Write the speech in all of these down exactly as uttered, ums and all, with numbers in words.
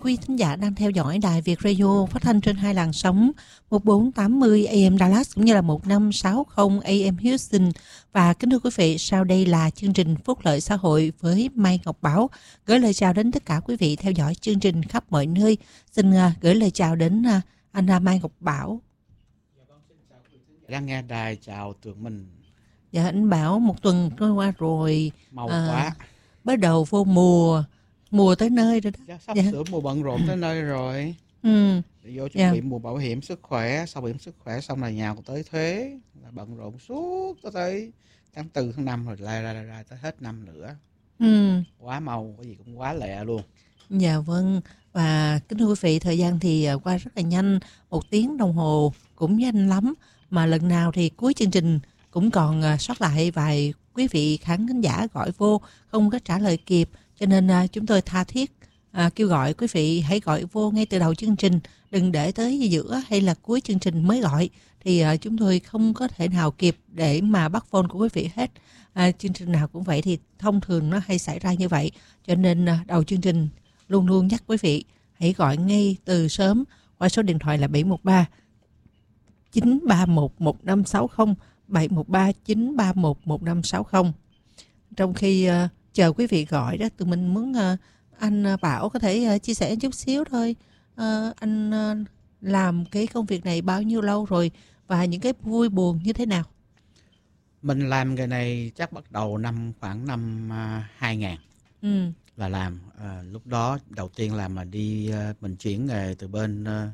quý thính giả đang theo dõi đài Việt Radio phát thanh trên hai làn sóng một bốn tám mươi A M Dallas cũng như là một năm sáu mươi A M Houston. Và kính thưa quý vị, sau đây là chương trình Phúc lợi xã hội với Mai Ngọc Bảo. Gửi lời chào đến tất cả quý vị theo dõi chương trình khắp mọi nơi. Xin uh, gửi lời chào đến uh, anh uh, Mai Ngọc Bảo. Đang nghe đài chào tụi mình. Dạ anh Bảo, một tuần trôi qua rồi. Mau à, quá. Bắt đầu vô mùa. Mùa tới nơi rồi đó. Dạ, sắp dạ. sửa mùa bận rộn tới nơi rồi. Ừ. Vô chuẩn dạ. bị mùa bảo hiểm sức khỏe. Sau bảo hiểm sức khỏe xong là nhào tới thuế. Là bận rộn suốt tới tới tháng tư, tháng năm rồi lại ra, ra, ra tới hết năm nữa. Ừ. Quá mau, cái gì cũng quá lẹ luôn. Dạ vâng. Và kính thưa quý vị, thời gian thì qua rất là nhanh. Một tiếng đồng hồ cũng nhanh lắm. Mà lần nào thì cuối chương trình cũng còn sót lại vài quý vị khán thính giả gọi vô không có trả lời kịp. Cho nên uh, chúng tôi tha thiết uh, kêu gọi quý vị hãy gọi vô ngay từ đầu chương trình. Đừng để tới giữa hay là cuối chương trình mới gọi. Thì uh, chúng tôi không có thể nào kịp để mà bắt phone của quý vị hết. Uh, chương trình nào cũng vậy thì thông thường nó hay xảy ra như vậy. Cho nên uh, đầu chương trình luôn luôn nhắc quý vị hãy gọi ngay từ sớm qua số điện thoại là bảy một ba chín ba một một năm sáu không, bảy một ba chín ba một một năm sáu không. Trong khi uh, chờ quý vị gọi đó, tụi mình muốn uh, anh Bảo có thể uh, chia sẻ chút xíu thôi. Uh, anh uh, làm cái công việc này bao nhiêu lâu rồi và những cái vui buồn như thế nào? Mình làm cái này chắc bắt đầu năm khoảng năm uh, hai nghìn ừ. là làm. Uh, lúc đó đầu tiên là mà đi uh, mình chuyển nghề từ bên uh,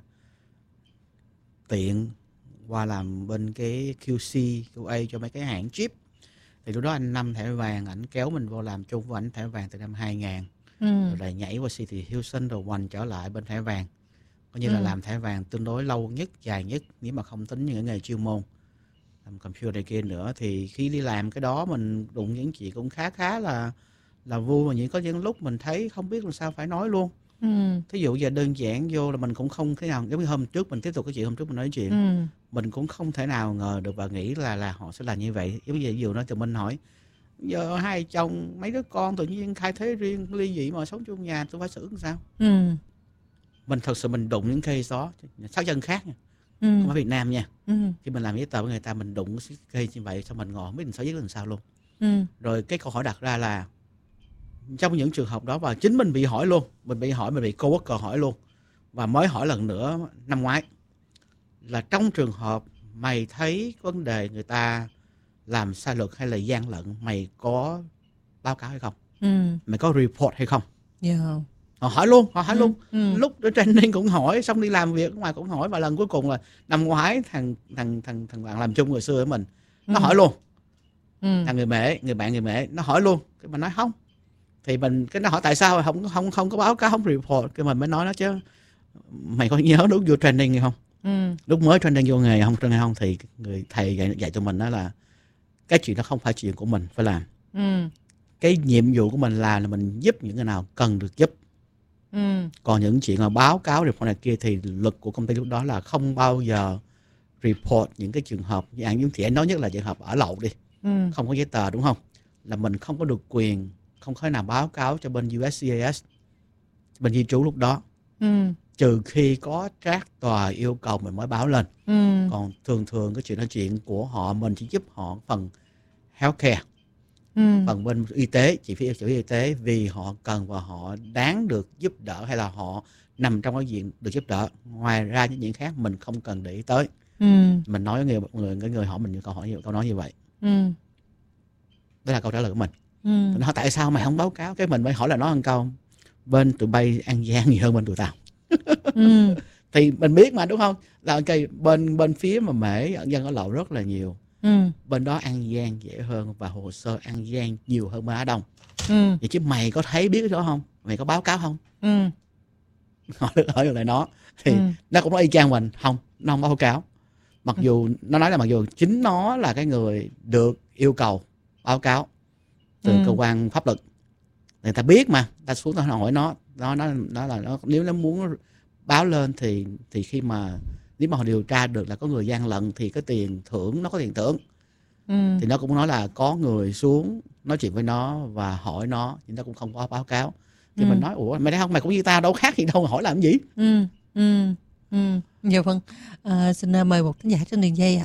tiện qua làm bên cái Q C, Q A cho mấy cái hãng chip. Thì lúc đó anh năm thẻ vàng, ảnh kéo mình vô làm chung với ảnh thẻ vàng từ năm hai nghìn. Ừ. Rồi lại nhảy qua City Houston rồi quanh trở lại bên thẻ vàng. Coi như ừ. là làm thẻ vàng tương đối lâu nhất, dài nhất nếu mà không tính những nghề chuyên môn. Làm computer này kia nữa. Thì khi đi làm cái đó mình đụng những chuyện cũng khá khá là là vui. Mà những có những lúc mình thấy không biết làm sao phải nói luôn. Ừ. Thí dụ giờ đơn giản vô là mình cũng không thế nào, giống như hôm trước mình tiếp tục cái chuyện hôm trước mình nói chuyện. Ừ. Mình cũng không thể nào ngờ được và nghĩ là là họ sẽ làm như vậy. Giống như ví dụ nói từ mình hỏi giờ hai chồng mấy đứa con tự nhiên khai thế riêng ly dị mà sống chung nhà tôi phải xử làm sao? Ừ. Mình thật sự mình đụng những case đó, sáu dân khác nha, ừ. không phải Việt Nam nha. Ừ. Khi mình làm giấy tờ với người ta mình đụng cái case như vậy, xong mình ngồi không biết mình xử lý làm sao luôn. Ừ. Rồi cái câu hỏi đặt ra là trong những trường hợp đó và chính mình bị hỏi luôn, mình bị hỏi, mình bị coworker hỏi luôn và mới hỏi lần nữa năm ngoái là trong trường hợp mày thấy vấn đề người ta làm sai luật hay là gian lận, mày có báo cáo hay không? Ừ. Mày có report hay không? Yeah. Họ hỏi luôn, họ hỏi ừ. luôn. Ừ. Lúc ở training cũng hỏi, xong đi làm việc ở ngoài cũng hỏi, và lần cuối cùng là năm ngoái thằng thằng thằng thằng bạn làm chung hồi xưa với mình, nó ừ. hỏi luôn. Ừ. Thằng người Mễ, người bạn người Mễ, nó hỏi luôn. Cái mình nói không. Thì mình cái nó hỏi tại sao không không không có báo cáo, không report, cái mình mới nói nó chứ mày có nhớ lúc vô training hay không? Ừ. Lúc mới training vô nghề không training không thì người thầy dạy, dạy tụi mình đó là cái chuyện đó không phải chuyện của mình phải làm. Ừ. Cái nhiệm vụ của mình là là mình giúp những người nào cần được giúp. Ừ. Còn những chuyện mà báo cáo report này kia thì luật của công ty lúc đó là không bao giờ report những cái trường hợp như anh thì anh nói nhất là trường hợp ở lậu đi, ừ. không có giấy tờ đúng không, là mình không có được quyền, không thể nào báo cáo cho bên U S C I S, bên di trú lúc đó. Ừ. Trừ khi có trác tòa yêu cầu mình mới báo lên. Ừ. Còn thường thường cái chuyện đó chuyện của họ, mình chỉ giúp họ phần healthcare, ừ. phần bên y tế, chi phí y tế vì họ cần và họ đáng được giúp đỡ, hay là họ nằm trong cái diện được giúp đỡ. Ngoài ra những chuyện khác mình không cần để ý tới. Ừ. Mình nói với người người người, người hỏi mình những câu hỏi câu nói như vậy. Ừ. Đó là câu trả lời của mình. Ừ. Nó hỏi tại sao mày không báo cáo, cái mình mới hỏi là nó một câu bên tụi bay An Giang nhiều hơn bên tụi tao. ừ. Thì mình biết mà đúng không, là cái bên bên phía mà Mễ dân ở lậu rất là nhiều. Ừ. Bên đó An Giang dễ hơn và hồ sơ An Giang nhiều hơn bên Á Đông. Ừ. Vậy chứ mày có thấy biết cái đó không, mày có báo cáo không? Ừ. Hỏi hỏi lại nó thì ừ. nó cũng nói y chang mình, không, nó không báo cáo. Mặc ừ. dù nó nói là mặc dù chính nó là cái người được yêu cầu báo cáo từ ừ. cơ quan pháp luật, người ta biết mà, ta xuống ta hỏi nó, nó nó nó là nó nếu nó muốn báo lên thì thì khi mà nếu mà họ điều tra được là có người gian lận thì cái tiền thưởng, nó có tiền thưởng. ừ. Thì nó cũng nói là có người xuống nói chuyện với nó và hỏi nó, nhưng nó cũng không có báo cáo. Thì Thì Ừ. mình nói ủa mày thấy không, mày cũng như tao đâu khác gì đâu, hỏi làm gì. Ừ. Ừ. Ừ. Dạ vâng. À, xin à, mời một thính giả trên đường dây ạ.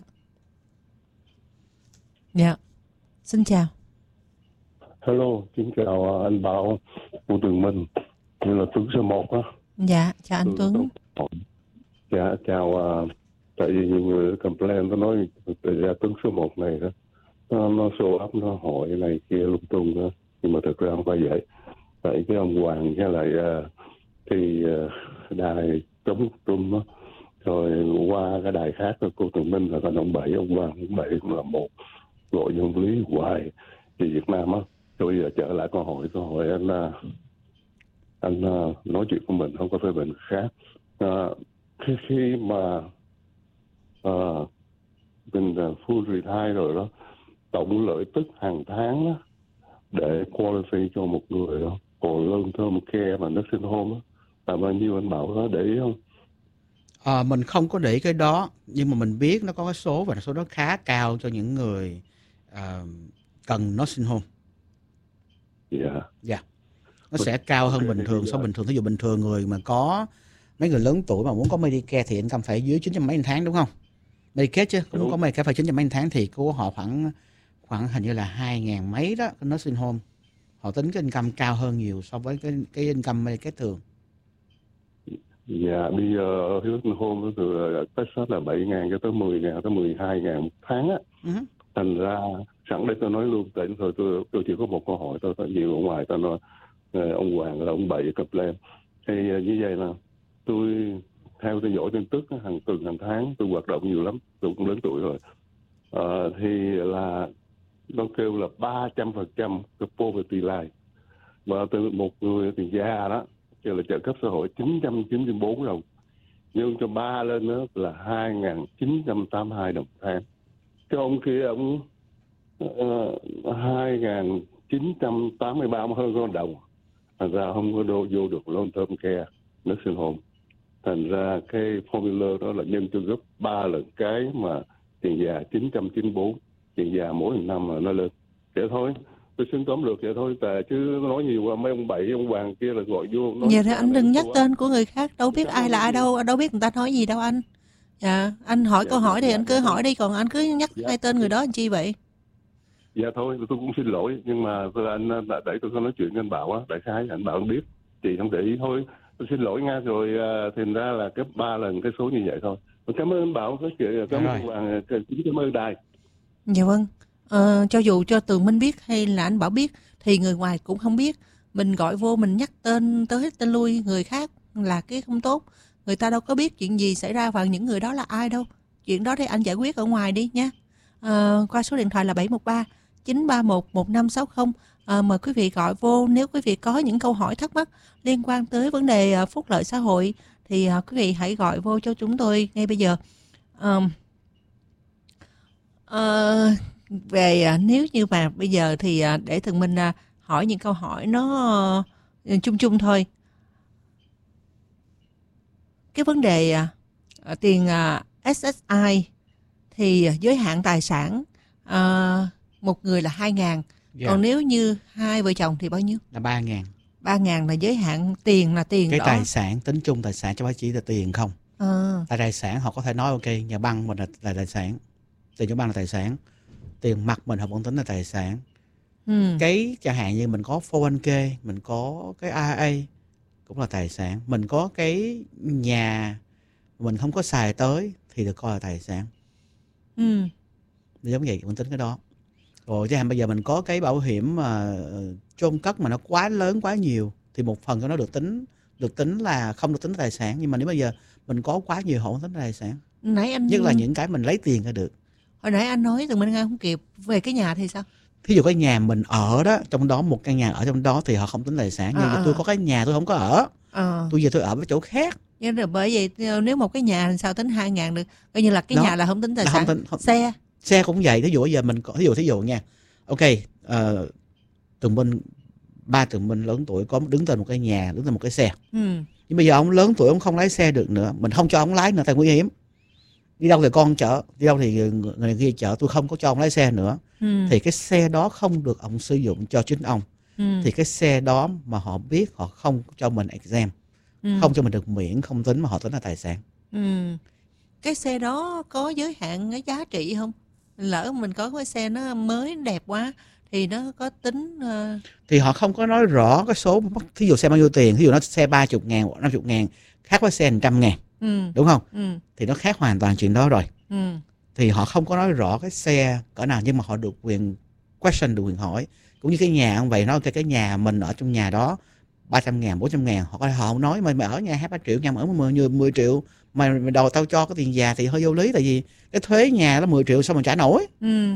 Dạ. Xin chào. Hello, xin chào anh Bảo của Tường Minh, như là Tuấn số một á. Dạ, chào anh Tuấn. Dạ, chào, uh, tại vì nhiều người complain, nó nói ra Tuấn số một này đó, nó, nó show up, nó hỏi này kia lung tung đó, nhưng mà thực ra không phải vậy. Tại cái ông Hoàng với lại uh, thì uh, đài chống trung đó, rồi qua cái đài khác của cô Tường Minh là còn ông Bảy, ông Hoàng, ông Bảy cũng là một gọi dân lý hoài về Việt Nam á. Rồi bây giờ trở lại câu hỏi, câu hỏi anh anh nói chuyện của mình không có phê bình khác. À, khi khi mà à, mình full retire rồi đó, tổng lợi tức hàng tháng đó, để qualify cho một người đó, còn long term care và nursing home đó, là bao nhiêu anh Bảo đó để ý không? À, mình không có để ý cái đó, nhưng mà mình biết nó có cái số và số đó khá cao cho những người uh, cần nursing home. Dạ. Yeah. Dạ. Nó sẽ cao hơn bình thường so bình thường. Ví dụ bình thường người mà có mấy người lớn tuổi mà muốn có Medicare thì income phải dưới chín trăm mấy tháng đúng không? Medicare chứ, cũng muốn có Medicare phải chín trăm mấy tháng thì của họ khoảng khoảng hình như là hai ngàn mấy đó, cái nursing home. Họ tính cái income cao hơn nhiều so với cái cái income Medicare thường. Dạ, bây giờ nursing home từ Texas là bảy ngàn cho tới mười ngàn tới mười hai ngàn một tháng á. Uh-huh. Thành ra sẵn đây tôi nói luôn, tại thôi tôi tôi chỉ có một câu hỏi tôi, tôi nhiều ở ngoài tôi nói ông Hoàng là ông Bảy cập lên thì như vậy là tôi theo tôi dõi tin tức hàng tuần hàng tháng, tôi hoạt động nhiều lắm, tôi cũng lớn tuổi rồi, à, thì là nó kêu là ba trăm phần trăm cái poverty line, và từ một người tiền già đó kêu là trợ cấp xã hội chín trăm chín mươi bốn đồng, nhưng cho ba lên đó là hai nghìn chín trăm tám mươi hai đồng một tháng. Cái ông kia ông uh, hai nghìn chín trăm tám mươi ba hơn con đồng, thành ra không có đô vô được long term care nursing home. Thành ra cái formula đó là nhân cho gấp ba lần cái mà tiền già chín trăm chín mươi bốn, tiền già mỗi năm mà nó lên. Vậy thôi, tôi xin tóm lược vậy thôi, tại chứ nói nhiều qua mấy ông Bảy, ông Hoàng kia là gọi vô. Vậy thì anh đừng nhắc tên của người khác, đâu biết ai là ai đâu, đâu biết người ta nói gì đâu anh. Dạ, anh hỏi dạ, câu hỏi dạ, thì dạ, anh cứ dạ, hỏi đi, còn anh cứ nhắc dạ, hai tên người đó làm chi vậy? Dạ thôi, tôi cũng xin lỗi, nhưng mà tôi anh để tôi có nói chuyện với anh Bảo á, đại khái anh Bảo không biết, chị không để ý thôi. Tôi xin lỗi nha, rồi uh, thành ra là cái ba lần cái số như vậy thôi. Tôi cảm ơn anh Bảo, cái chuyện cảm ơn Hoàng, cảm ơn đài. Dạ vâng, ờ, cho dù cho Tường Minh biết hay là anh Bảo biết thì người ngoài cũng không biết. Mình gọi vô mình nhắc tên tới tên lui người khác là cái không tốt. Người ta đâu có biết chuyện gì xảy ra và những người đó là ai đâu. Chuyện đó thì anh giải quyết ở ngoài đi nha. Ờ, qua số điện thoại là bảy một ba chín ba một một năm sáu không. À, mời quý vị gọi vô nếu quý vị có những câu hỏi thắc mắc liên quan tới vấn đề uh, phúc lợi xã hội thì uh, quý vị hãy gọi vô cho chúng tôi ngay bây giờ. Uh, uh, về uh, nếu như mà bây giờ thì uh, để Tường Minh uh, hỏi những câu hỏi nó uh, chung chung thôi. Cái vấn đề uh, tiền uh, ét ét i thì uh, giới hạn tài sản uh, một người là hai ngàn. Yeah. Còn nếu như hai vợ chồng thì bao nhiêu? Là ba ngàn. ba ngàn là giới hạn tiền là tiền cái đó. Tài sản, tính chung tài sản chứ không phải chỉ là tiền không. À. Tại tài sản họ có thể nói ok, nhà băng mình là, là tài sản. Tiền nhà băng là tài sản. Tiền mặt mình họ vẫn tính là tài sản. Ừ. Cái chẳng hạn như mình có four oh one k, mình có cái i rờ a cũng là tài sản. Mình có cái nhà mình không có xài tới thì được coi là tài sản. Ừ. Giống vậy, vẫn tính cái đó. Rồi chứ bây giờ mình có cái bảo hiểm mà chôn cất mà nó quá lớn quá nhiều thì một phần của nó được tính được tính là không được tính tài sản, nhưng mà nếu bây giờ mình có quá nhiều họ không tính tài sản. Nãy anh nhất là những cái mình lấy tiền ra được. Hồi nãy anh nói từ mình nghe không kịp về cái nhà thì sao? Thí dụ cái nhà mình ở đó, trong đó một căn nhà ở trong đó thì họ không tính tài sản. Nhưng à, mà tôi có cái nhà tôi không có ở, à. tôi về tôi ở với chỗ khác. Nhưng rồi bởi vậy nếu một cái nhà thì sao tính hai ngàn được? Coi như là cái đó, nhà là không tính tài sản. Không tính, không, xe xe cũng vậy. Thí dụ bây giờ mình có, thí dụ thí dụ nha, ok, uh, Tường Minh ba Tường Minh lớn tuổi có đứng tên một cái nhà, đứng tên một cái xe. Ừ. Nhưng bây giờ ông lớn tuổi ông không lái xe được nữa, mình không cho ông lái nữa tại nguy hiểm. Đi đâu thì con chở, đi đâu thì người kia chở, tôi không có cho ông lái xe nữa. Ừ. Thì cái xe đó không được ông sử dụng cho chính ông, ừ. thì cái xe đó mà họ biết họ không cho mình exempt, ừ. không cho mình được miễn không tính mà họ tính là tài sản. Ừ. Cái xe đó có giới hạn cái giá trị không? Lỡ mình có cái xe nó mới đẹp quá thì nó có tính uh... thì họ không có nói rõ cái số, thí dụ xe bao nhiêu tiền, thí dụ nó xe ba mươi ngàn hoặc năm mươi ngàn khác với xe một trăm ngàn, ừ. đúng không? Ừ. Thì nó khác hoàn toàn chuyện đó rồi. Ừ. Thì họ không có nói rõ cái xe cỡ nào, nhưng mà họ được quyền question, được quyền hỏi. Cũng như cái nhà không vậy, nó cái cái nhà mình ở trong nhà đó ba trăm ngàn, bốn trăm ngàn, họ có họ không nói mày mày ở nhà hai ba triệu, nhà mà ở mười triệu mày, mày đầu tao cho cái tiền già thì hơi vô lý, tại vì cái thuế nhà nó mười triệu sao mà trả nổi. Ừ.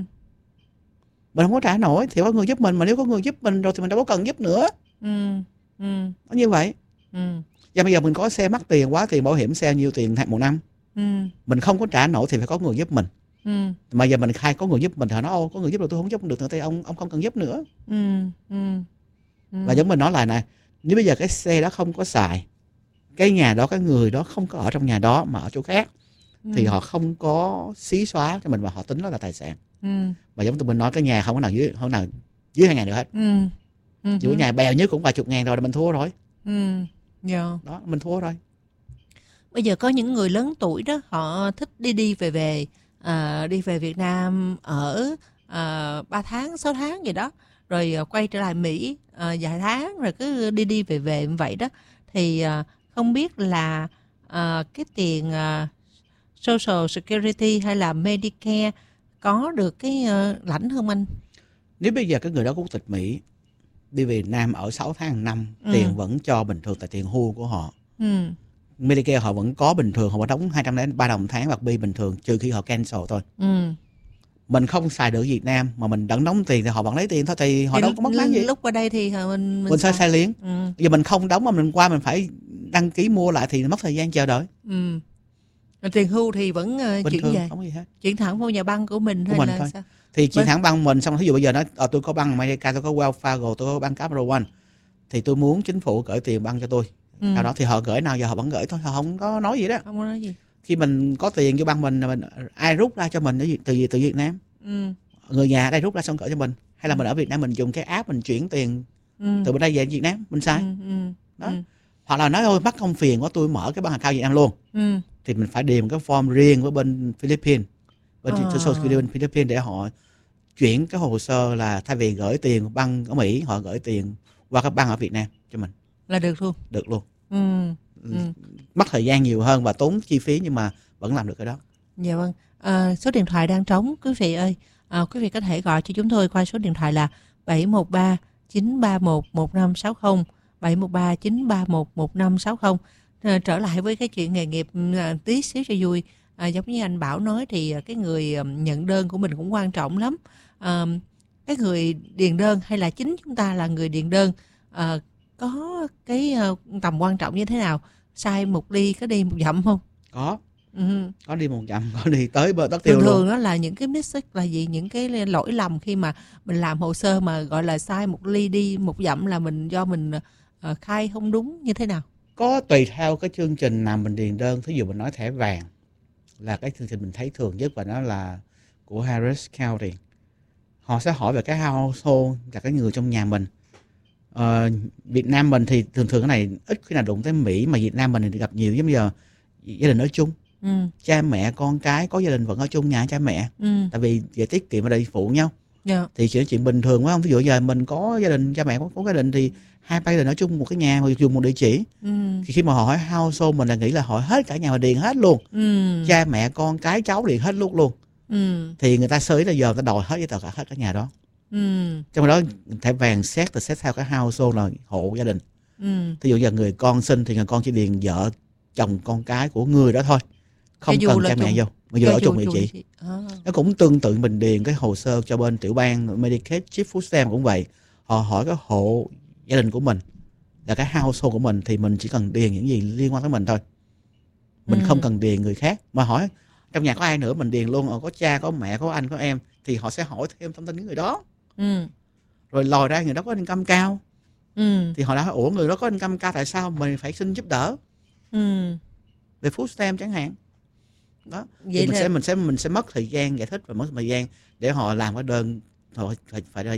Mình không có trả nổi thì có người giúp mình, mà nếu có người giúp mình rồi thì mình đâu có cần giúp nữa. Ừ. Ừ. Nó như vậy. Ừ. Và bây giờ mình có xe mắc tiền quá, tiền bảo hiểm xe nhiêu tiền một năm, ừ. mình không có trả nổi thì phải có người giúp mình. Ừ. Mà giờ mình khai có người giúp mình thì họ nói ô có người giúp rồi tôi không giúp được nữa thì ông ông không cần giúp nữa. Ừ. Ừ. Ừ. Và giống mình nói lại này, nếu bây giờ cái xe đó không có xài, cái nhà đó, cái người đó không có ở trong nhà đó mà ở chỗ khác, ừ. thì họ không có xí xóa cho mình và họ tính đó là tài sản. Ừ. Và giống tụi mình nói cái nhà không có nào dưới không nào dưới hai ngàn được hết. Ừ. Ừ. Dù nhà bèo nhất cũng vài chục ngàn rồi là mình thua rồi. Ừ. Yeah. Đó, mình thua rồi. Bây giờ có những người lớn tuổi đó, họ thích đi đi về về, à, đi về Việt Nam ở à, ba tháng, sáu tháng gì đó, rồi à, quay trở lại Mỹ à, vài tháng, rồi cứ đi đi về về như vậy đó. Thì à, không biết là à, cái tiền à, Social Security hay là Medicare có được cái uh, lãnh không anh? Nếu bây giờ cái người đó có quốc tịch Mỹ đi về Việt Nam ở sáu tháng hàng năm, ừ. tiền vẫn cho bình thường tại tiền hưu của họ. Ừ. Medicare họ vẫn có bình thường, họ vẫn đóng hai trăm đến ba đồng tháng bạc bi bình thường, trừ khi họ cancel thôi. Ừ. Mình không xài được Việt Nam mà mình vẫn đóng tiền thì họ vẫn lấy tiền thôi, thì họ thì đâu có mất mát gì. Lúc qua đây thì mình mình, mình xài sai liền. Ừ. Giờ mình không đóng mà mình qua mình phải đăng ký mua lại thì mất thời gian chờ đợi. Ừ. Tiền hưu thì vẫn uh, chuyển thường, về, không có gì hết. Chuyển thẳng vô nhà băng của mình của hay mình là thôi. Sao? Thì chuyển thẳng băng mình, xong ví dụ bây giờ nó à, tôi có băng America, tôi có Wells Fargo, tôi có băng Capital One, thì tôi muốn chính phủ gửi tiền băng cho tôi. Ừ. Sau đó thì họ gửi nào giờ họ vẫn gửi thôi, họ không có nói gì đó. Không có nói gì. Khi mình có tiền vô băng mình, mình ai rút ra cho mình từ từ Việt Nam, ừ. người nhà ở đây rút ra xong gửi cho mình, hay là ừ. mình ở Việt Nam mình dùng cái app mình chuyển tiền ừ. từ bên đây về Việt Nam mình xài. Ừ. Ừ. Đó. Ừ. Hoặc là nói thôi mắc công phiền quá tôi mở cái băng account Việt Nam luôn. Ừ. Thì mình phải điền cái form riêng với bên Philippines, bên à. Social Security bên Philippines để họ chuyển cái hồ sơ là thay vì gửi tiền băng ở Mỹ, họ gửi tiền qua các băng ở Việt Nam cho mình. Là được luôn. Được luôn. Ừ. Ừ. Mất thời gian nhiều hơn và tốn chi phí nhưng mà vẫn làm được cái đó. Dạ vâng. À, số điện thoại đang trống quý vị ơi. À, quý vị có thể gọi cho chúng tôi qua số điện thoại là bảy một ba chín ba một một năm sáu không, bảy một ba chín ba một một năm sáu không. À, trở lại với cái chuyện nghề nghiệp à, tí xíu cho vui. À, giống như anh Bảo nói thì cái người nhận đơn của mình cũng quan trọng lắm. À, cái người điền đơn hay là chính chúng ta là người điền đơn à, có cái uh, tầm quan trọng như thế nào? Sai một ly có đi một dặm không? Có. Ừ. Có đi một dặm, có đi tới bờ đất tiêu thường luôn. Thường đó là những cái mistake là gì? Những cái lỗi lầm khi mà mình làm hồ sơ mà gọi là sai một ly đi một dặm là mình do mình uh, khai không đúng như thế nào? Có tùy theo cái chương trình nào mình điền đơn. Thí dụ mình nói thẻ vàng là cái chương trình mình thấy thường nhất và nó là của Harris County. Họ sẽ hỏi về cái household là cái người trong nhà mình. Ờ, Việt Nam mình thì thường thường cái này ít khi nào đụng tới Mỹ, mà Việt Nam mình thì gặp nhiều. Giống như giờ gia đình ở chung, ừ. cha mẹ con cái có gia đình vẫn ở chung nhà cha mẹ, ừ. tại vì về tiết kiệm ở đây phụ nhau, yeah. thì chuyện chuyện bình thường quá không. Ví dụ giờ mình có gia đình, cha mẹ có, có gia đình thì hai ba gia đình ở chung một cái nhà mà dùng một địa chỉ, ừ. thì khi mà họ hỏi household mình là nghĩ là hỏi hết cả nhà mà điền hết luôn, ừ. cha mẹ con cái cháu điền hết luôn luôn, ừ. thì người ta sơ ý là giờ người ta đòi hết giấy tờ cả hết cả nhà đó. Ừ. Trong đó thẻ vàng xét thì xét theo cái household là hộ gia đình. Ừ. Thí dụ giờ người con sinh thì người con chỉ điền vợ chồng con cái của người đó thôi, không cần cha mẹ vô, mà vừa ở chung địa chỉ. À. Nó cũng tương tự mình điền cái hồ sơ cho bên tiểu bang Medicaid, Chip Food Stamp cũng vậy. Họ hỏi cái hộ gia đình của mình là cái household của mình thì mình chỉ cần điền những gì liên quan tới mình thôi. Mình ừ. không cần điền người khác. Mà hỏi trong nhà có ai nữa mình điền luôn, có cha, có mẹ, có anh, có em, thì họ sẽ hỏi thêm thông tin những người đó. Ừ. Rồi lòi ra người đó có income cao, ừ. thì họ đã hỏi ủa người đó có income cao tại sao mình phải xin giúp đỡ, ừ. về food stamp chẳng hạn đó. Vậy thì mình sẽ mình sẽ mình sẽ mất thời gian giải thích và mất thời gian để họ làm cái đơn, họ phải phải phải,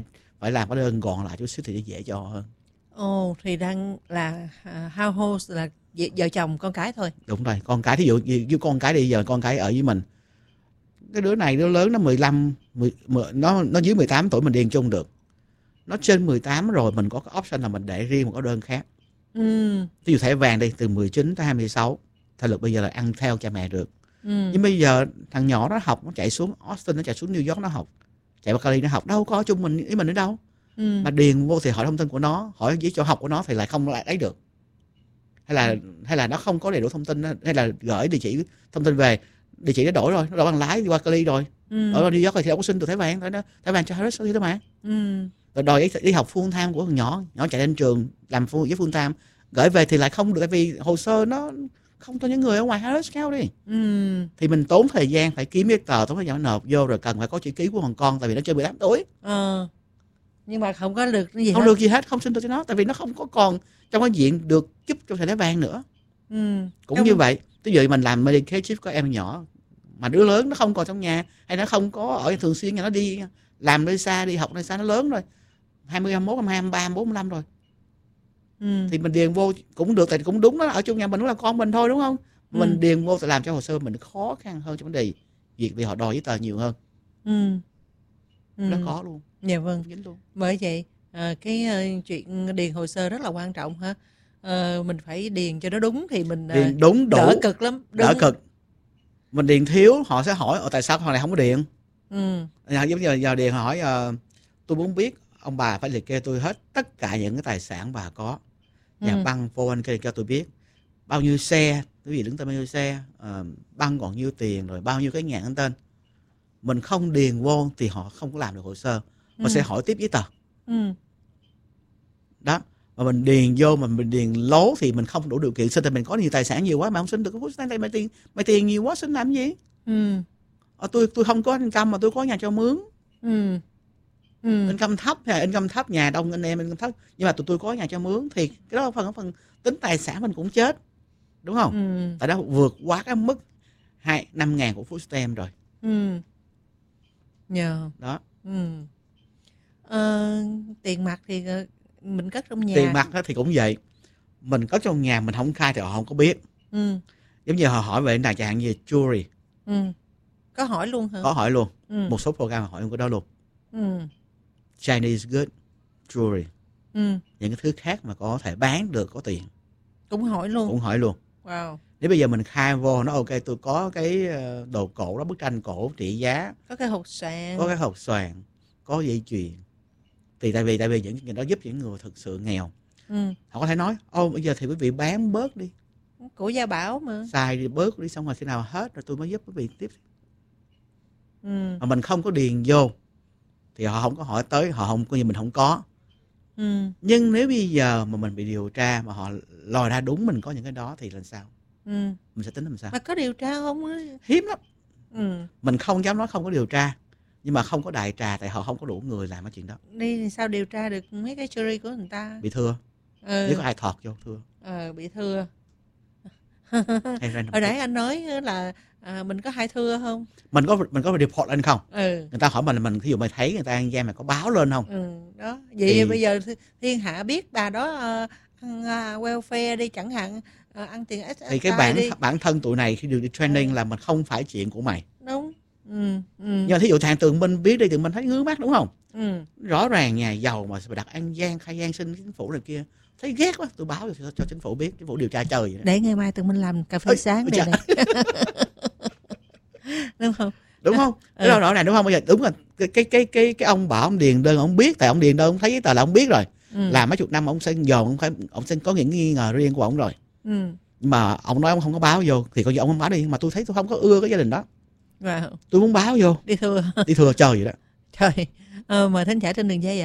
phải làm cái đơn gọn lại chút xíu thì nó dễ cho hơn. Ồ, thì đang là uh, household là vợ chồng con cái thôi. Đúng rồi, con cái thí dụ như, như con cái đi giờ con cái ở với mình. Cái đứa này đứa lớn nó mười lăm, mười, mười, nó nó dưới mười tám tuổi mình điền chung được. Nó trên mười tám rồi mình có cái option là mình để riêng một cái đơn khác. Ừ. Ví dụ thẻ vàng đi từ mười chín tới hai mươi sáu, theo luật bây giờ là ăn theo cha mẹ được. Ừ. Nhưng bây giờ thằng nhỏ nó học, nó chạy xuống Austin, nó chạy xuống New York nó học, chạy vào Cali nó học, đâu có chung mình ý mình ở đâu. Ừ. Mà điền vô thì hỏi thông tin của nó, hỏi với chỗ học của nó thì lại không lại lấy được. Hay là hay là nó không có đầy đủ thông tin, hay là gửi địa chỉ thông tin về, địa chỉ nó đổi rồi, nó đổi bằng lái đi qua Cali rồi. Ừ. Ở New York thì đâu có xin được thẻ vàng, thẻ vàng cho Harris thôi mà. Ừ. Rồi đòi đi học full time của thằng nhỏ, nhỏ chạy lên trường làm full với full time, gửi về thì lại không được, tại vì hồ sơ nó không cho những người ở ngoài Harris County đi. Ừ. Thì mình tốn thời gian phải kiếm cái tờ, tốn thời gian nộp vô, rồi cần phải có chữ ký của thằng con, tại vì nó trên mười tám tuổi. Ờ. Nhưng mà không có được cái gì Không hết. được gì hết, không xin được cho nó, tại vì nó không có còn trong cái diện được giúp trong thẻ vàng nữa. Ừ. Cũng Trong... như vậy, ví dụ mình làm Medicaid chip có em nhỏ, mà đứa lớn nó không còn trong nhà, hay nó không có ở thường xuyên, nhà nó đi làm nơi xa, đi học nơi xa, nó lớn rồi, hai mươi, hai mươi mốt, hai mươi hai, hai mươi ba, hai mươi bốn, hai mươi lăm rồi. Ừ. Thì mình điền vô cũng được, tại cũng đúng đó, ở chung nhà mình cũng là con mình thôi đúng không? Mình ừ. điền vô thì làm cho hồ sơ mình khó khăn hơn trong vấn đề việc, vì họ đòi giấy tờ nhiều hơn. Ừ. Ừ. Nó khó luôn. Dạ vâng. Luôn. Bởi vậy à, cái uh, chuyện điền hồ sơ rất là quan trọng ha. Uh, mình phải điền cho nó đúng thì mình uh, điền đúng đủ, đỡ cực lắm. Đúng. Đỡ cực. Mình điền thiếu họ sẽ hỏi tại sao họ này không có điền. Ừ. Giống như giờ điền hỏi uh, tôi muốn biết ông bà phải liệt kê tôi hết tất cả những cái tài sản bà có, nhà ừ. băng phô anh kê cho tôi biết bao nhiêu xe, quý vị đứng tên bao nhiêu xe, uh, băng còn nhiêu tiền, rồi bao nhiêu cái nhà anh tên. Mình không điền vô thì họ không có làm được hồ sơ, họ ừ. sẽ hỏi tiếp giấy tờ. Ừ. Đó, mà mình điền vô mà mình điền lố thì mình không đủ điều kiện xin, thì mình có nhiều tài sản nhiều quá mà không xin được cái food stamp, mày tiền mày tiền nhiều quá xin làm gì? Ừ. À, tôi tôi không có income mà tôi có nhà cho mướn. Ừ. Ừ. Income thấp hay income thấp, nhà đông anh em income thấp, nhưng mà tụi tôi có nhà cho mướn thì cái đó phần phần tính tài sản mình cũng chết, đúng không? Ừ. Tại đó vượt quá cái mức hai năm ngàn của food stamp rồi. Ừ. Nhờ. Yeah. Đó. Ừ. Ờ, tiền mặt thì mình cất trong nhà. Tiền mặt đó thì cũng vậy, mình cất trong nhà mình không khai thì họ không có biết. Ừ. Giống như họ hỏi về này chẳng hạn như jewelry. Ừ. Có hỏi luôn hả? Có hỏi luôn. Ừ. Một số program hỏi luôn cái đó luôn. Ừ. Chinese good jewelry. Ừ. Những cái thứ khác mà có thể bán được có tiền. Cũng hỏi luôn. Cũng hỏi luôn. Wow. Nếu bây giờ mình khai vô nó ok, tôi có cái đồ cổ đó, bức tranh cổ trị giá, có cái hộp xoàn, có cái hộp xoàn, có dây chuyền. Thì tại vì tại vì những người đó giúp những người thực sự nghèo. Ừ. Họ có thể nói, ô bây giờ thì quý vị bán bớt đi. Của Gia Bảo mà. Xài đi bớt đi, xong rồi khi nào hết rồi tôi mới giúp quý vị tiếp. Ừ. Mà mình không có điền vô thì họ không có hỏi tới, họ không coi như mình không có. Ừ. Nhưng nếu bây giờ mà mình bị điều tra mà họ lòi ra đúng mình có những cái đó thì làm sao? Ừ. Mình sẽ tính làm sao? Mà có điều tra không á? Hiếm lắm. Ừ. Mình không dám nói không có điều tra, nhưng mà không có đại trà tại họ không có đủ người làm cái chuyện đó. Đi thì sao điều tra được mấy cái jury của người ta? Bị thưa. Ừ. Nếu có ai thọt vô thưa. Ờ, bị thưa. Hồi nãy anh nói là à, mình có hai thưa không? Mình có mình có report lên không? Ừ. Người ta hỏi mình, mình ví dụ mày thấy người ta ăn gian mày có báo lên không? Ừ, đó. Vậy thì... bây giờ thiên hạ biết bà đó uh, ăn uh, welfare đi chẳng hạn, uh, ăn tiền ét ét i thì cái bản đi. bản thân tụi này khi được đi training ừ. là mình không phải chuyện của mày. Đúng. Ừ. Ừ. Nhưng mà thí dụ thằng Tường Minh biết đi, Tường Minh thấy ngứa mắt đúng không? Ừ. Rõ ràng nhà giàu mà đặt ăn gian khai gian xin chính phủ này kia, thấy ghét quá, tôi báo cho, cho chính phủ biết, chính phủ điều tra trời vậy đó. Để ngày mai tụi mình làm cà phê Ê, sáng đây này. Đúng không? Đúng không? Cái ừ. rõ ràng đúng không? Bây giờ đúng là cái cái cái cái cái ông bảo ông điền đơn ông biết, tại ông điền đơn ông thấy giấy tờ là ông biết rồi. Ừ. Làm mấy chục năm ông sẽ dồn, ông phải ông sẽ có những nghi ngờ riêng của ông rồi. Ừ. Nhưng mà ông nói ông không có báo vô thì coi như ông không báo đi, mà tôi thấy tôi không có ưa cái gia đình đó. Wow. Tôi muốn báo vô. Đi thưa. Đi thưa trời vậy đó. Trời. Ờ, mời thính giả trên đường dây ạ.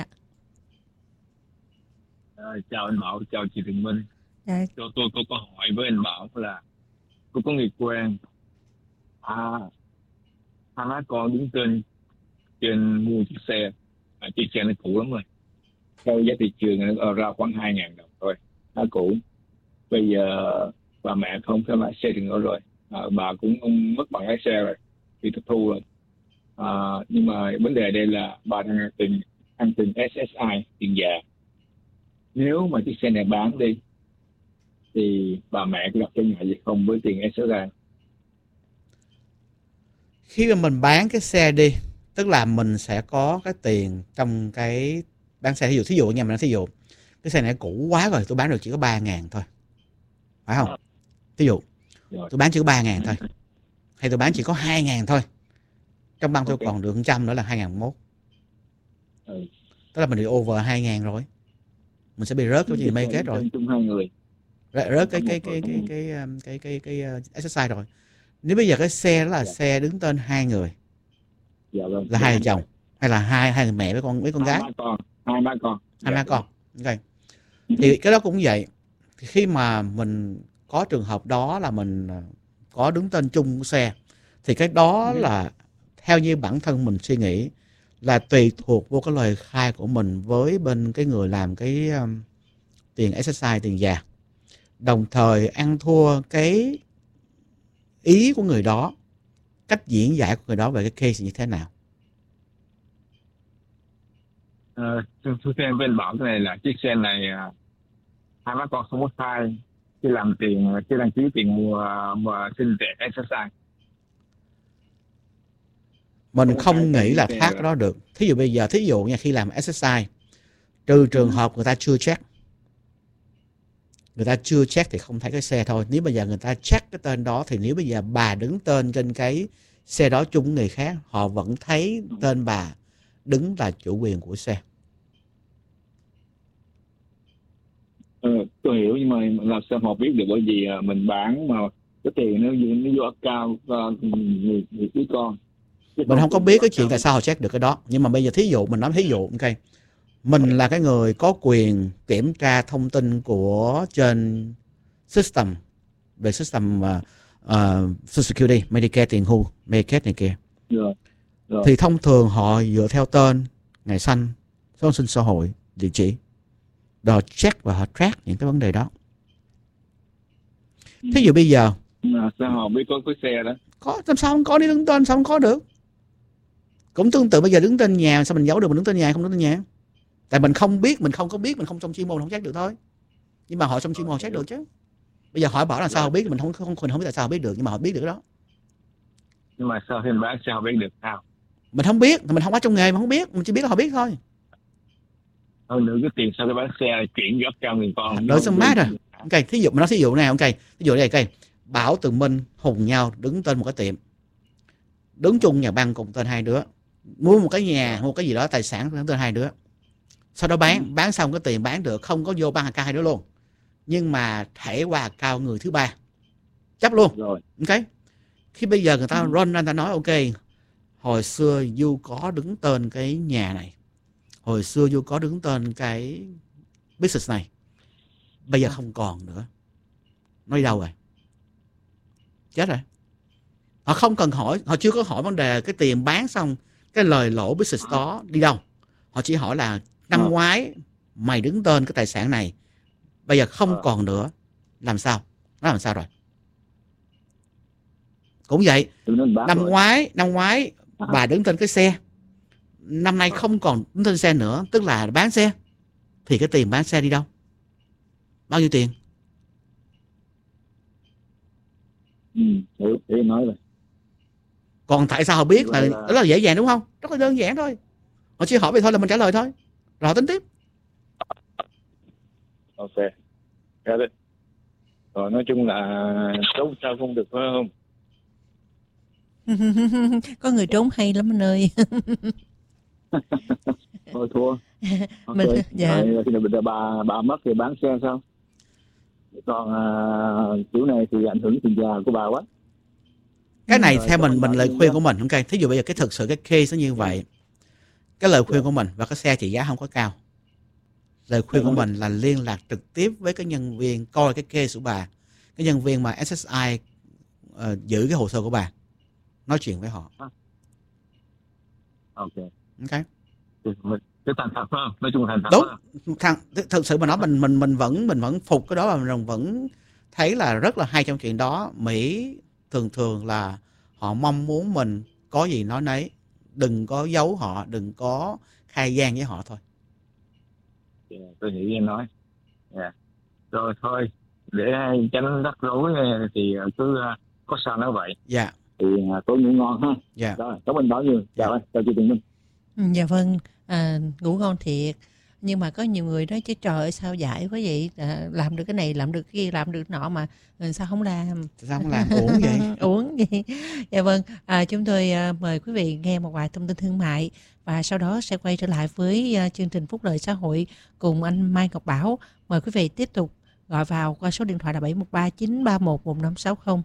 À, chào anh Bảo, chào chị Tường Minh. Dạ. Cho tôi có câu hỏi với anh Bảo là tôi có người quen, à, hai má con đứng tên trên mua chiếc xe, à, chiếc xe nó cũ lắm rồi, theo giá thị trường nó ra khoảng hai ngàn đồng thôi, nó cũ. Bây giờ bà mẹ không phải lái xe được nữa rồi, à, bà cũng mất bằng lái xe rồi, bị tịch thu rồi. À, nhưng mà vấn đề đây là bà đang tìm ăn tiền ét ét i, tiền già. Nếu mà chiếc xe này bán đi thì bà mẹ có gặp trở ngại gì không với tiền ét ét i? Khi mà mình bán cái xe đi, tức là mình sẽ có cái tiền trong cái bán xe. Thí dụ, thí dụ nha, mình nói thí dụ cái xe này cũ quá rồi, tôi bán được chỉ có ba ngàn thôi, phải không? Thí dụ tôi bán chỉ có ba ngàn thôi, hay tôi bán chỉ có hai ngàn thôi, trong băng tôi okay. còn được một trăm nữa là hai ngàn mốt. Ừ. Tức là mình bị over hai ngàn rồi, mình sẽ bị rớt cái gì mấy kết rồi, hai người rớt cái cái cái cái cái cái cái cái ét ét i rồi. Nếu bây giờ cái xe đó là dạ. xe đứng tên hai người, dạ, vâng. là hai vợ chồng hay là hai hai người mẹ với con với con gái, hai con hai má con hai má con, ok. Thì cái đó cũng vậy. Thì khi mà mình có trường hợp đó là mình có đứng tên chung của xe, thì cái đó là theo như bản thân mình suy nghĩ là tùy thuộc vô cái lời khai của mình với bên cái người làm cái um, tiền ét ét i, tiền già, đồng thời ăn thua cái ý của người đó, cách diễn giải của người đó về cái case như thế nào. Ờ, tôi xem bên bảo cái này là chiếc xe này hai má con không có sai khi làm tiền, khi đăng ký tiền mua mà xin tiền ét ét i. Mình không, không nghĩ là thoát cái đó được. Thí dụ bây giờ, thí dụ nha, khi làm ét ét i, trừ trường hợp người ta chưa check, người ta chưa check thì không thấy cái xe thôi. Nếu bây giờ người ta check cái tên đó thì nếu bây giờ bà đứng tên trên cái xe đó chung người khác, họ vẫn thấy tên bà đứng là chủ quyền của xe. Ờ, tôi hiểu, nhưng mà làm sao họ biết được, bởi vì mình bán mà cái tiền nó nó vô cao người người quý con. Mình không có biết cái chuyện tại sao họ check được cái đó. Nhưng mà bây giờ thí dụ, mình nói thí dụ, ok, mình là cái người có quyền kiểm tra thông tin của trên system, về system uh, uh, Social Security, Medicare, tiền hưu, Medicare này kia. Rồi. Rồi. Thì thông thường họ dựa theo tên, ngày sinh, số sinh xã hội, địa chỉ, rồi check và họ track những cái vấn đề đó. Thí dụ bây giờ mà sao họ biết có cái xe đó? Có, làm sao không có, đi đứng tên sao không có được? Cũng tương tự bây giờ đứng tên nhà, sao mình giấu được mình đứng tên nhà không đứng tên nhà? Tại mình không biết, mình không có biết, mình không trong chuyên môn không check được thôi. Nhưng mà họ trong chuyên môn check được chứ. Bây giờ hỏi bảo là sao họ biết, mình không không không biết tại sao họ biết được, nhưng mà họ biết được đó. Nhưng mà sao thêm bán sao họ biết được sao? Mình không biết, mình không có trong nghề mà không biết, mình chỉ biết là họ biết thôi. Hơn nữa cái tiền sao cái bán xe chuyển gấp cho người con. Đối xong mát rồi. Ok, thí dụ mình nói thí dụ này, ok, thí dụ đây, ok, Bảo, Tường Minh hùng nhau đứng tên một cái tiệm, đứng chung nhà băng cùng tên hai đứa, mua một cái nhà, mua cái gì đó tài sản đứng tên hai đứa. Sau đó bán, bán xong cái tiền bán được không có vô băng account hai đứa luôn, nhưng mà thẻ qua cao người thứ ba chấp luôn. Rồi. Ok. Khi bây giờ người ta run ra, người ta nói ok, hồi xưa Du có đứng tên cái nhà này, hồi xưa Du có đứng tên cái business này, bây giờ không còn nữa. Nói đâu rồi? Chết rồi. Họ không cần hỏi, họ chưa có hỏi vấn đề cái tiền bán xong cái lời lỗ business đó đi đâu. Họ chỉ hỏi là năm à. ngoái mày đứng tên cái tài sản này, bây giờ không à. còn nữa, làm sao? Nó làm sao rồi? Cũng vậy, năm rồi. ngoái năm ngoái à. bà đứng tên cái xe, năm nay không còn đứng tên xe nữa, tức là bán xe, thì cái tiền bán xe đi đâu? Bao nhiêu tiền? Ừ, hiểu, hiểu nói rồi. Còn tại sao họ biết là đó là dễ dàng đúng không? Rất là đơn giản thôi. Họ chỉ hỏi vậy thôi là mình trả lời thôi, rồi họ tính tiếp. Ok, got it. Rồi nói chung là trốn sao không được phải không? Có người trốn hay lắm anh ơi. Thôi thua. Okay. Mình, dạ. Rồi khi nào bà bà mất thì bán xe sao? Còn uh, kiểu này thì ảnh hưởng tiền già của bà quá. Cái này rồi, theo mình mình lời khuyên của mình, ok. Thí dụ bây giờ cái thực sự cái case nó như vậy, cái lời khuyên của mình, và cái xe trị giá không có cao, lời khuyên của mình là liên lạc trực tiếp với cái nhân viên coi cái case của bà, cái nhân viên mà ét ét i uh, giữ cái hồ sơ của bà, nói chuyện với họ. Ok. Ok. Cái thành thật hơn, nói chung là thành thật. Đúng, thằng thực sự mà nói mình mình mình vẫn mình vẫn phục cái đó, và mình vẫn thấy là rất là hay trong chuyện đó. Mỹ thường thường là họ mong muốn mình có gì nói nấy, đừng có giấu họ, đừng có hai gian với họ thôi. Yeah, tôi nghĩ em nói. Yeah. Rồi thôi, để tránh rắc rối thì cứ có sao nói vậy. Dạ. Yeah. Thì tối ngủ ngon ha. Dạ. Yeah. Rồi, cảm ơn Bảo nhiều. Chào anh, chào chị Tường Minh. Dạ vâng, à, ngủ ngon thiệt. Nhưng mà có nhiều người nói chứ trời ơi sao dại quá vậy, à, làm được cái này, làm được cái kia, làm được nọ mà sao không làm? Sao không làm, uổng vậy? Uổng vậy. Dạ vâng, à, chúng tôi à, mời quý vị nghe một vài thông tin thương mại và sau đó sẽ quay trở lại với à, chương trình Phúc Lợi Xã Hội cùng anh Mai Ngọc Bảo. Mời quý vị tiếp tục gọi vào qua số điện thoại là bảy một ba chín ba một một năm sáu không.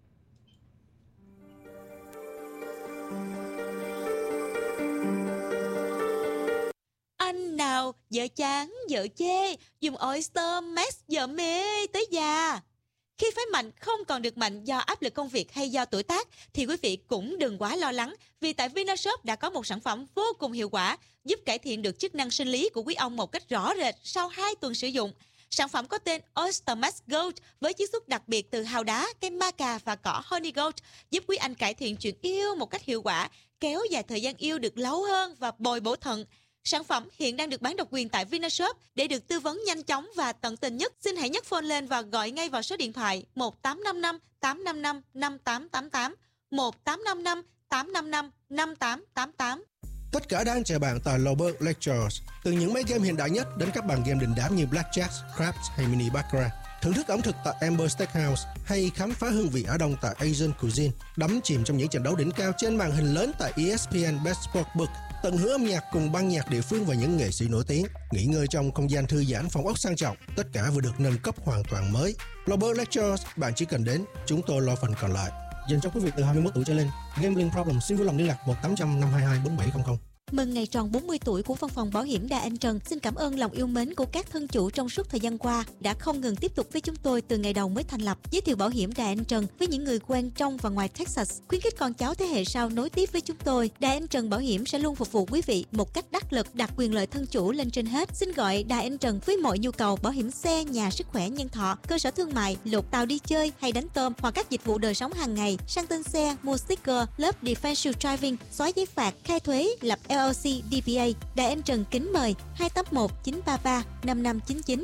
Anh nào vợ chán, vợ chê, dùng Oyster Max vợ mê tới già. Khi phái mạnh không còn được mạnh do áp lực công việc hay do tuổi tác thì quý vị cũng đừng quá lo lắng, vì tại Vinashop đã có một sản phẩm vô cùng hiệu quả giúp cải thiện được chức năng sinh lý của quý ông một cách rõ rệt sau hai tuần sử dụng. Sản phẩm có tên Oyster Max Gold với chiết xuất đặc biệt từ hào đá, cây maca và cỏ honey gold giúp quý anh cải thiện chuyện yêu một cách hiệu quả, kéo dài thời gian yêu được lâu hơn và bồi bổ thận. Sản phẩm hiện đang được bán độc quyền tại Vinashop. Để được tư vấn nhanh chóng và tận tình nhất, xin hãy nhấc phone lên và gọi ngay vào số điện thoại một tám năm năm tám năm năm năm tám tám tám, một tám năm năm tám năm năm năm tám tám tám. Tất cả đang chờ bạn tại Lobert Lectures. Từ những máy game hiện đại nhất đến các bàn game đình đám như Blackjack, Craps hay Mini Baccarat. Thưởng thức ẩm thực tại Amber Steakhouse hay khám phá hương vị Á Đông tại Asian Cuisine. Đắm chìm trong những trận đấu đỉnh cao trên màn hình lớn tại E S P N Best Sport Book. Tận hưởng âm nhạc cùng ban nhạc địa phương và những nghệ sĩ nổi tiếng. Nghỉ ngơi trong không gian thư giãn, phòng ốc sang trọng. Tất cả vừa được nâng cấp hoàn toàn mới. Lobert Lectures, bạn chỉ cần đến, chúng tôi lo phần còn lại. Dành cho quý vị từ hai mươi mốt tuổi trở lên. Gambling problem xin vui lòng liên lạc một tám trăm năm hai hai bốn bảy không không. Mừng ngày tròn bốn mươi tuổi của Văn phòng Bảo hiểm Đài Anh Trần. Xin cảm ơn lòng yêu mến của các thân chủ trong suốt thời gian qua đã không ngừng tiếp tục với chúng tôi từ ngày đầu mới thành lập. Giới thiệu bảo hiểm Đài Anh Trần với những người quen trong và ngoài Texas, khuyến khích con cháu thế hệ sau nối tiếp với chúng tôi. Đài Anh Trần Bảo hiểm sẽ luôn phục vụ quý vị một cách đắc lực, đặt quyền lợi thân chủ lên trên hết. Xin gọi Đài Anh Trần với mọi nhu cầu bảo hiểm xe, nhà, sức khỏe, nhân thọ, cơ sở thương mại, lột tàu đi chơi hay đánh tôm, hoặc các dịch vụ đời sống hàng ngày, sang tên xe, mua sticker, lớp defensive driving, xóa giấy phạt, khai thuế, lập L L C, D P A. Đài Anh Trần kính mời hai tám một chín ba ba năm năm chín chín.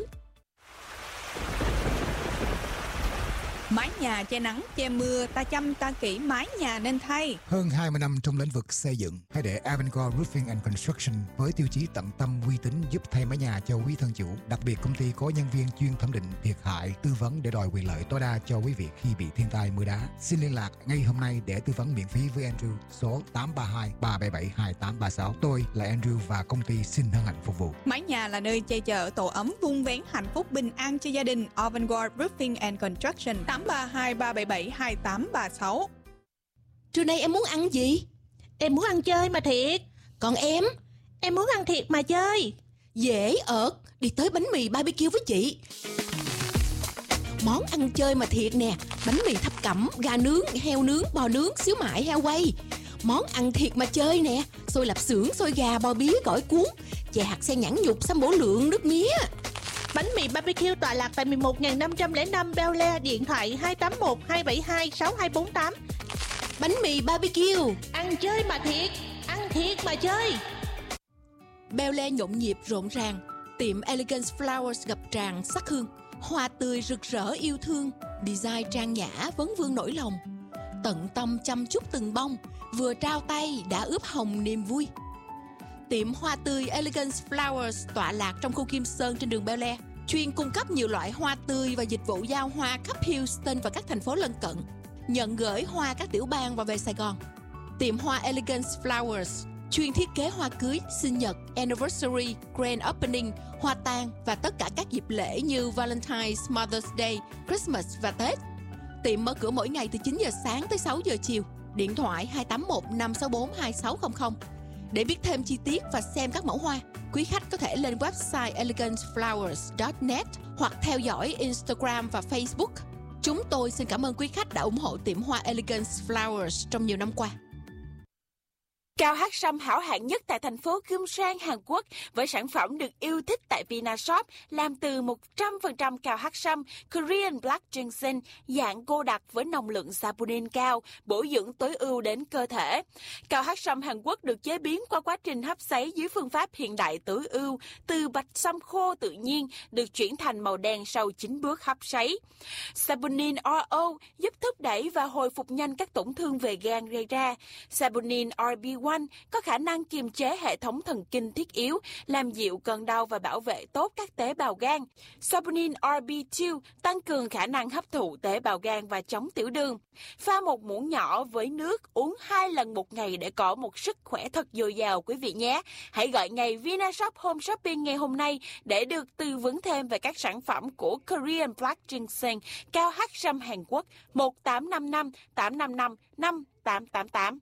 Mái nhà che nắng, che mưa, ta chăm ta kỹ mái nhà nên thay. Hơn hai mươi năm trong lĩnh vực xây dựng, hãy để Avangard Roofing and Construction với tiêu chí tận tâm uy tín giúp thay mái nhà cho quý thân chủ. Đặc biệt công ty có nhân viên chuyên thẩm định thiệt hại, tư vấn để đòi quyền lợi tối đa cho quý vị khi bị thiên tai mưa đá. Xin liên lạc ngay hôm nay để tư vấn miễn phí với Andrew số tám ba hai ba bảy bảy hai tám ba sáu. Tôi là Andrew và công ty xin hân hạnh phục vụ. Mái nhà là nơi che chở tổ ấm, vun vén hạnh phúc bình an cho gia đình. Avangard Roofing and Construction tám ba hai ba bảy bảy hai tám ba sáu. Trưa nay em muốn ăn gì? Em muốn ăn chơi mà thiệt. Còn em? Em muốn ăn thiệt mà chơi. Dễ ợt, đi tới bánh mì ba bi kiu với chị. Món ăn chơi mà thiệt nè. Bánh mì thập cẩm, gà nướng, heo nướng, bò nướng, xíu mại, heo quay. Món ăn thiệt mà chơi nè. Xôi lạp xưởng, xôi gà, bò bía, gỏi cuốn, chè hạt sen nhãn nhục, sâm bổ lượng, nước mía. Bánh mì ba bi kiu tọa lạc tại mười một nghìn năm trăm lẻ năm Bel Air, điện thoại hai tám một hai bảy hai sáu hai bốn tám. Bánh mì ba bi kiu, ăn chơi mà thiệt, ăn thiệt mà chơi. Bel Air nhộn nhịp rộn ràng, tiệm Elegance Flowers ngập tràn sắc hương, hoa tươi rực rỡ yêu thương, design trang nhã vấn vương nỗi lòng, tận tâm chăm chút từng bông, vừa trao tay đã ướp hồng niềm vui. Tiệm hoa tươi Elegance Flowers tọa lạc trong khu Kim Sơn trên đường Bel Air, chuyên cung cấp nhiều loại hoa tươi và dịch vụ giao hoa khắp Houston và các thành phố lân cận, nhận gửi hoa các tiểu bang và về Sài Gòn. Tiệm hoa Elegance Flowers chuyên thiết kế hoa cưới, sinh nhật, anniversary, grand opening, hoa tang và tất cả các dịp lễ như Valentine's, Mother's Day, Christmas và Tết. Tiệm mở cửa mỗi ngày từ chín giờ sáng tới sáu giờ chiều. Điện thoại hai tám một năm sáu bốn hai sáu không không. Để biết thêm chi tiết và xem các mẫu hoa, quý khách có thể lên website elegance flowers chấm net hoặc theo dõi Instagram và Facebook. Chúng tôi xin cảm ơn quý khách đã ủng hộ tiệm hoa Elegance Flowers trong nhiều năm qua. Cao hát sâm hảo hạng nhất tại thành phố Gyeongsang, Hàn Quốc với sản phẩm được yêu thích tại Vinashop làm từ một trăm phần trăm cao hát sâm Korean Black Ginseng dạng cô đặc với nồng lượng saponin cao, bổ dưỡng tối ưu đến cơ thể. Cao hát sâm Hàn Quốc được chế biến qua quá trình hấp sấy dưới phương pháp hiện đại tối ưu, từ bạch sâm khô tự nhiên được chuyển thành màu đen sau chín bước hấp sấy. Saponin rờ o giúp thúc đẩy và hồi phục nhanh các tổn thương về gan gây ra. Saponin rờ bê một có khả năng kiềm chế hệ thống thần kinh thiết yếu, làm dịu cơn đau và bảo vệ tốt các tế bào gan. Saponin rờ bê hai tăng cường khả năng hấp thụ tế bào gan và chống tiểu đường. Pha một muỗng nhỏ với nước, uống hai lần một ngày để có một sức khỏe thật dồi dào quý vị nhé. Hãy gọi ngay Vinashop Home Shopping ngày hôm nay để được tư vấn thêm về các sản phẩm của Korean Black Ginseng cao hát sâm Hàn Quốc một tám năm năm tám năm năm năm tám tám tám.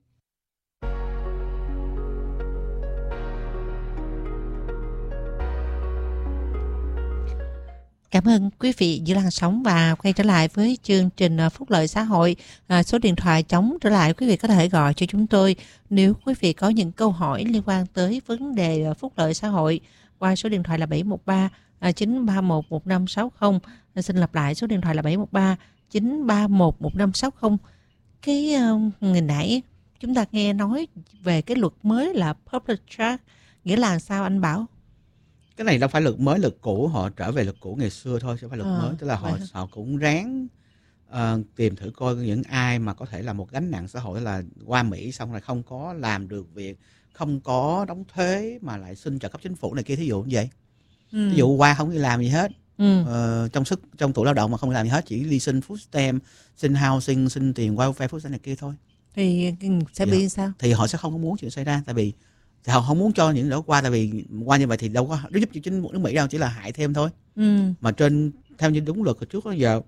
Cảm ơn quý vị giữ làn sóng và quay trở lại với chương trình Phúc Lợi Xã Hội. À, số điện thoại trống trở lại, quý vị có thể gọi cho chúng tôi nếu quý vị có những câu hỏi liên quan tới vấn đề phúc lợi xã hội qua số điện thoại là bảy một ba chín ba một một năm sáu không. À, xin lặp lại số điện thoại là bảy một ba chín ba một một năm sáu không. Cái uh, ngày nãy chúng ta nghe nói về cái luật mới là public charge, nghĩa là sao anh Bảo? Cái này đâu phải luật mới, luật cũ, họ trở về luật cũ ngày xưa thôi, chứ không phải luật à, mới. Tức là họ họ cũng ráng uh, tìm thử coi những ai mà có thể là một gánh nặng xã hội, là qua Mỹ xong rồi không có làm được việc, không có đóng thuế mà lại xin trợ cấp chính phủ này kia, thí dụ như vậy. Ừ. Ví dụ qua không đi làm gì hết, ừ. uh, trong sức trong tuổi lao động mà không đi làm gì hết, chỉ đi xin food stamp, xin housing, xin tiền welfare food stamp này kia thôi. Thì sẽ bị thì, sao? Thì họ sẽ không có muốn chuyện xảy ra, tại vì thì họ không muốn cho những đó qua, tại vì qua như vậy thì đâu có giúp cho chính nước Mỹ đâu, chỉ là hại thêm thôi. Ừ. Mà trên theo như đúng luật hồi trước đó giờ,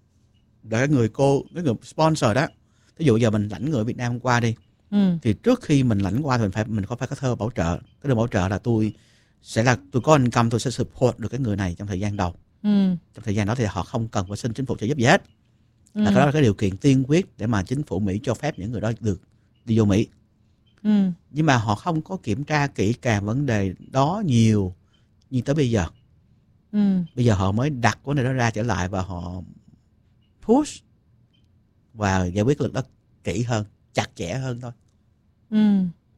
để cái người cô cái người sponsor đó, ví dụ giờ mình lãnh người Việt Nam qua đi, ừ. thì trước khi mình lãnh qua thì mình phải mình có phải có thơ bảo trợ. Cái đơn bảo trợ là tôi sẽ là tôi có income, tôi sẽ support được cái người này trong thời gian đầu. Ừ. Trong thời gian đó thì họ không cần phải xin chính phủ trợ giúp gì hết. Ừ. Là cái đó là cái điều kiện tiên quyết để mà chính phủ Mỹ cho phép những người đó được đi vô Mỹ. Ừ. Nhưng mà họ không có kiểm tra kỹ càng vấn đề đó nhiều như tới bây giờ. Ừ. Bây giờ họ mới đặt vấn đề đó ra trở lại và họ push và giải quyết luật đó kỹ hơn, chặt chẽ hơn thôi. Ừ.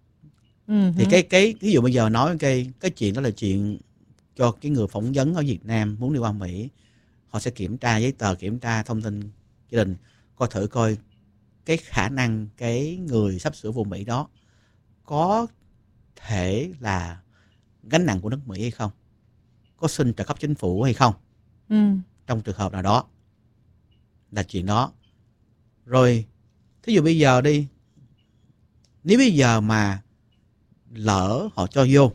Ừ. Thì cái cái ví dụ bây giờ nói cái cái chuyện đó là chuyện cho cái người phỏng vấn ở Việt Nam muốn đi qua Mỹ, họ sẽ kiểm tra giấy tờ, kiểm tra thông tin gia đình, coi thử coi cái khả năng cái người sắp sửa vô Mỹ đó có thể là gánh nặng của nước Mỹ hay không, có xin trợ cấp chính phủ hay không. Ừ. Trong trường hợp nào đó là chuyện đó. Rồi thí dụ bây giờ đi, nếu bây giờ mà lỡ họ cho vô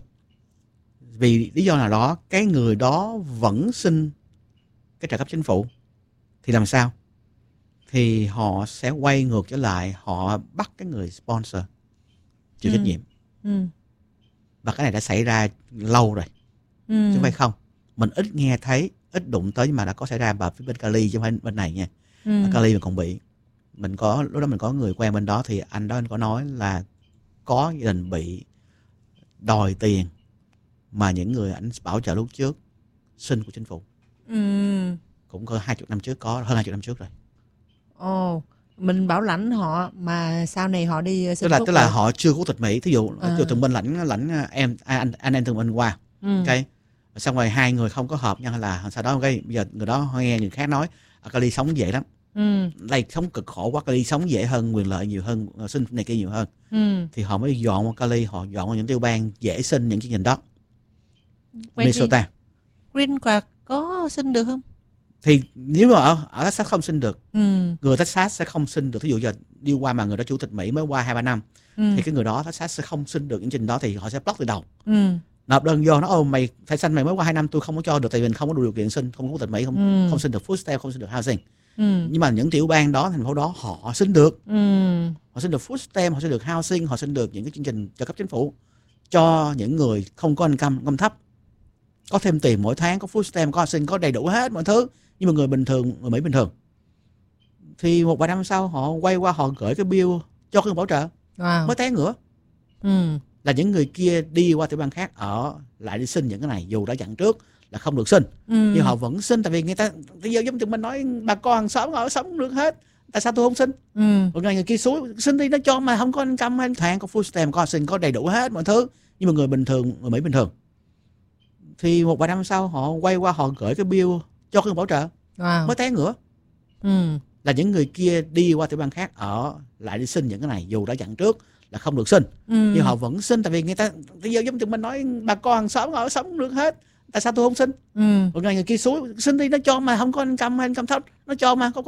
vì lý do nào đó, cái người đó vẫn xin cái trợ cấp chính phủ thì làm sao? Thì họ sẽ quay ngược trở lại, họ bắt cái người sponsor chịu ừ. trách nhiệm. Ừ. Và cái này đã xảy ra lâu rồi, ừ. chứ không phải không. Mình ít nghe thấy, ít đụng tới, nhưng mà đã có xảy ra vào phía bên Cali chứ không phải bên này nha. ừ. Ở Cali mình còn bị, mình có lúc đó mình có người quen bên đó, thì anh đó anh có nói là có gia đình bị đòi tiền mà những người ảnh bảo trợ lúc trước xin của chính phủ. Ừ. Cũng có hai mươi năm trước, có hơn hai mươi năm trước rồi. Ồ, mình bảo lãnh họ mà sau này họ đi xin tức là phúc tức là lợi. họ chưa có quốc tịch Mỹ, thí dụ À. à. thường bên lãnh lãnh em anh anh em thường bên qua, ừ. ok, xong rồi hai người không có hợp nhau, hay là sau đó cái bây giờ người đó nghe người khác nói ở Cali sống dễ lắm, ừ. đây sống cực khổ quá, Cali sống dễ hơn, quyền lợi nhiều hơn, xin này kia nhiều hơn, ừ. thì họ mới dọn qua Cali, họ dọn qua những tiểu bang dễ xin những chương trình đó. Vậy Minnesota thì Green Card có xin được không? thì nếu mà ở ở Texas không xin được, ừ. người Texas sẽ không xin được. Thí dụ giờ đi qua mà người đó chủ tịch Mỹ mới qua hai ba năm, ừ. thì cái người đó Texas sẽ không xin được những trình đó, thì họ sẽ block từ đầu. ừ. Nộp đơn vô, nó ô mày phải xanh, mày mới qua hai năm tôi không có cho được, tại vì mình không có đủ điều kiện xin, không có quốc tịch Mỹ, không ừ. không xin được food stamp, không xin được housing. ừ. Nhưng mà những tiểu bang đó, thành phố đó họ xin được, ừ. họ xin được food stamp, họ xin được housing, họ xin được những cái chương trình trợ cấp chính phủ cho những người không có income, income thấp, có thêm tiền mỗi tháng, có food stamp, có housing, có đầy đủ hết mọi thứ. Nhưng mà người bình thường, người Mỹ bình thường, thì một vài năm sau họ quay qua họ gửi cái bill cho cái bảo trợ, wow. mới té ngửa. Ừ. Là những người kia đi qua tiểu bang khác ở lại đi xin những cái này, dù đã dặn trước là không được xin, Ừ. nhưng họ vẫn xin, tại vì người ta bây giờ giống tụi mình nói bà con hàng xóm ở sống được hết, tại sao tôi không xin? Ừ. Một ngày người kia xuống xin đi, nó cho mà không có income hay tháng, có food stamp, có xin, có đầy đủ hết mọi thứ. Nhưng mà người bình thường, người Mỹ bình thường thì một vài năm sau họ quay qua họ gửi cái bill cho cái bảo trợ, Wow. mới té ngửa. Ừ. Là những người kia đi qua tiểu bang khác ở lại đi xin những cái này, dù đã dặn trước là không được xin, Ừ. nhưng họ vẫn xin, tại vì người ta bây giờ giống tụi mình nói bà con hàng xóm ở sống được hết, tại sao tôi không xin? Ừ. Một ngày người kia xuống xin đi, nó cho mà không có income hay income thấp, nó cho mà có